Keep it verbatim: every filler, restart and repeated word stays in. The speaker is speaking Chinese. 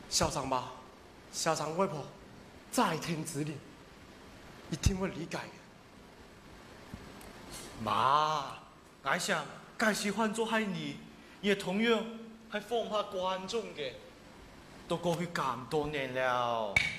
校長吧，校長外婆在天之靈，一定會理解嘅。 媽，我想介是換做係你，也同樣係放下觀眾嘅，都過去咁多年了。